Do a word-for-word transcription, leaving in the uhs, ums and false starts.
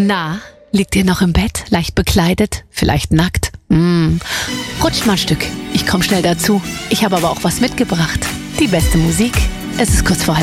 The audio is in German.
Na, liegt ihr noch im Bett, leicht bekleidet, vielleicht nackt? Mm. Rutscht mal ein Stück, ich komm schnell dazu. Ich habe aber auch was mitgebracht. Die beste Musik. Es ist kurz vor halb